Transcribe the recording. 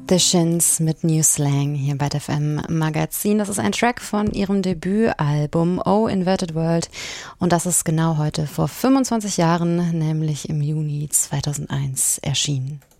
The Shins mit New Slang hier bei FM Magazin. Das ist ein Track von ihrem Debütalbum Oh Inverted World und das ist genau heute vor 25 Jahren, nämlich im Juni 2001 erschienen.